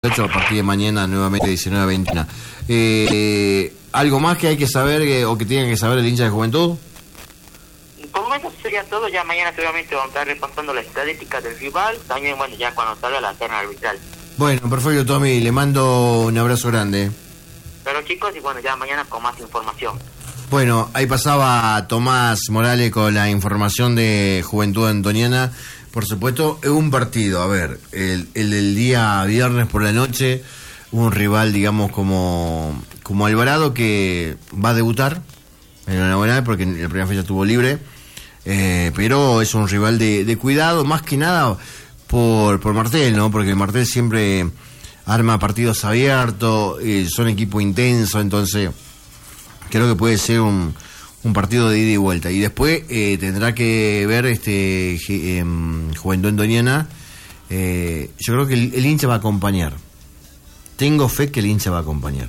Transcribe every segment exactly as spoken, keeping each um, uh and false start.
muchachos, a partir de mañana nuevamente diecinueve a veintiuno. Eh, eh, ¿Algo más que hay que saber que, o que tienen que saber el hincha de Juventud? Como eso sería todo, ya mañana seguramente vamos a estar repasando la estadística del rival, también bueno, ya cuando salga la terna arbitral. Bueno, perfecto, Tommy, le mando un abrazo grande. Pero chicos, y bueno, ya mañana con más información. Bueno, ahí pasaba Tomás Morales con la información de Juventud Antoniana. Por supuesto, es un partido, a ver, el, el del día viernes por la noche, un rival, digamos, como, como Alvarado, que va a debutar en la Nacional, porque en la primera fecha estuvo libre, eh, pero es un rival de, de cuidado, más que nada por, por Martel, ¿no? Porque Martel siempre arma partidos abiertos, eh, son equipo intenso, entonces creo que puede ser un, un partido de ida y vuelta. Y después eh, tendrá que ver este eh, Juventud Antoniana. Eh, yo creo que el, el hincha va a acompañar. Tengo fe que el hincha va a acompañar.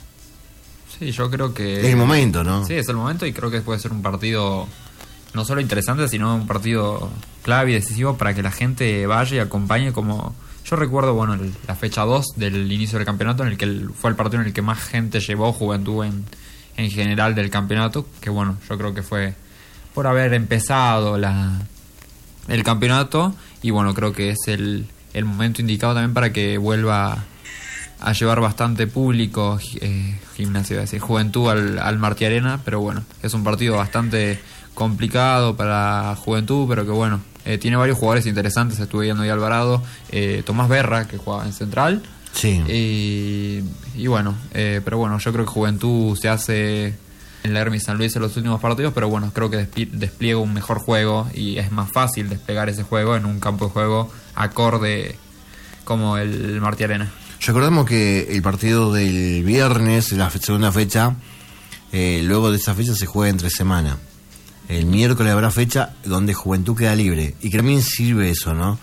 Sí, yo creo que... Es el momento, ¿no? Sí, es el momento y creo que puede ser un partido no solo interesante, sino un partido clave y decisivo para que la gente vaya y acompañe como... Yo recuerdo, bueno, el, la fecha dos del inicio del campeonato, en el que el, fue el partido en el que más gente llevó Juventud en, en general del campeonato, que bueno, yo creo que fue por haber empezado la el campeonato, y bueno, creo que es el, el momento indicado también para que vuelva a llevar bastante público, eh, gimnasio, es decir, Juventud al, al Martí Arena, pero bueno, es un partido bastante complicado para Juventud, pero que bueno, eh, tiene varios jugadores interesantes. Estuve viendo ahí Alvarado, eh, Tomás Berra, que juega en Central, sí, y, y bueno, eh, pero bueno, yo creo que Juventud se hace en la Hermes San Luis en los últimos partidos, pero bueno, creo que despli- despliega un mejor juego y es más fácil despegar ese juego en un campo de juego acorde como el Martí Arena. Recordemos que el partido del viernes, la fe- segunda fecha, eh, luego de esa fecha se juega entre semana. El miércoles habrá fecha donde Juventud queda libre. Y que también sirve eso, ¿no?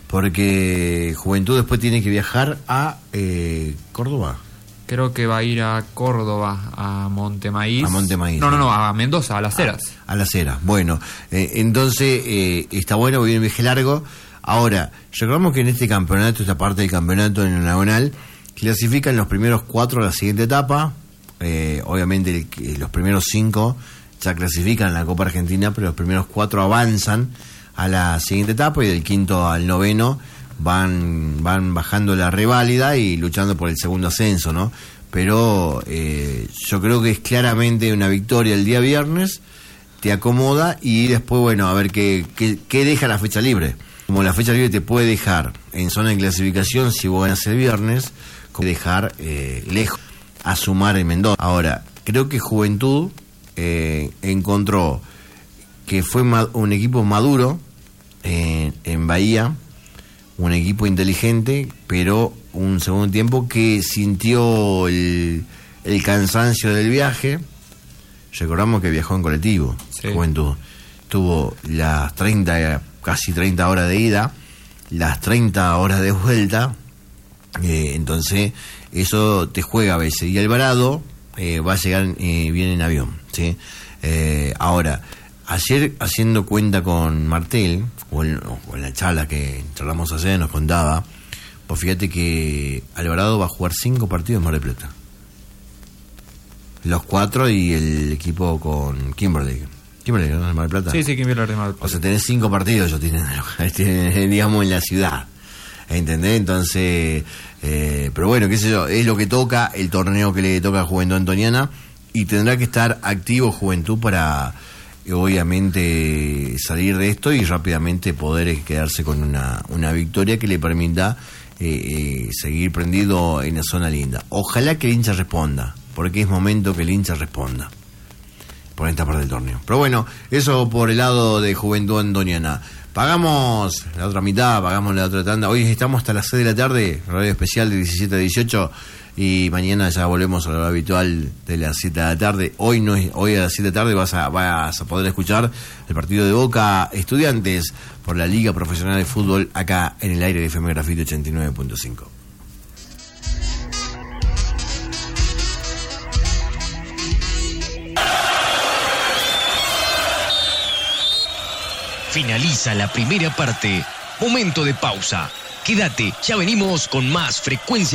Porque Juventud después tiene que viajar a eh, Córdoba. Creo que va a ir a Córdoba, a Montemaíz. A Montemaíz. No, no, no, a Mendoza, a Las Heras. A, a Las Heras. Bueno, eh, entonces eh, está bueno, porque viene un viaje largo. Ahora, recordamos que en este campeonato, esta parte del campeonato en el Nacional, clasifican los primeros cuatro a la siguiente etapa. Eh, obviamente el, los primeros cinco ya clasifican en la Copa Argentina, pero los primeros cuatro avanzan a la siguiente etapa y del quinto al noveno van van bajando la reválida y luchando por el segundo ascenso, ¿no? Pero eh, yo creo que es claramente una victoria el día viernes, te acomoda y después, bueno, a ver qué, qué, qué deja la fecha libre. Como la fecha libre te puede dejar en zona de clasificación si vos ganas el viernes, como dejar eh, lejos a sumar en Mendoza. Ahora, creo que Juventud eh, encontró que fue ma- un equipo maduro eh, en Bahía, un equipo inteligente, pero un segundo tiempo que sintió el, el cansancio del viaje. Recordamos que viajó en colectivo, sí. Juventud tuvo las treinta, casi treinta horas de ida, las treinta horas de vuelta, eh, entonces eso te juega a veces. Y Alvarado eh, va a llegar eh, bien en avión, ¿sí? Eh, ahora, ayer haciendo cuenta con Martel, o en, o en la charla que charlamos ayer, nos contaba, pues fíjate que Alvarado va a jugar cinco partidos en Mar del Plata. Los cuatro y el equipo con Kimberley. Kimberley, ¿no? ¿En Mar del Plata? Sí, sí, Kimberley de Mar del Plata. O sea, tenés cinco partidos, ellos tienen, tienen, digamos, en la ciudad. ¿Entendés? Entonces, eh, pero bueno, qué sé yo, es lo que toca, el torneo que le toca a Juventud Antoniana, y tendrá que estar activo Juventud para, obviamente, salir de esto y rápidamente poder quedarse con una, una victoria que le permita eh, eh, seguir prendido en la zona linda. Ojalá que el hincha responda, porque es momento que el hincha responda por esta parte del torneo. Pero bueno, eso por el lado de Juventud Antoniana. Pagamos la otra mitad, pagamos la otra tanda. Hoy estamos hasta las seis de la tarde, horario especial de diecisiete a dieciocho, y mañana ya volvemos a la hora habitual de las siete de la tarde. Hoy no es, hoy a las siete de la tarde vas a, vas a poder escuchar el partido de Boca Estudiantes por la Liga Profesional de Fútbol acá en el aire de F M Grafito ochenta y nueve punto cinco. Finaliza la primera parte. Momento de pausa. Quédate, ya venimos con más Frecuencia